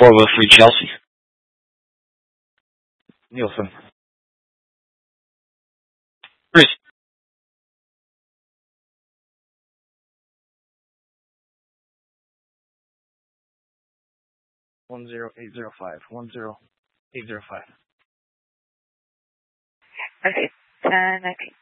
403 Chelsea. Nielsen. Chris. 10805. 10805. Okay. 10, okay.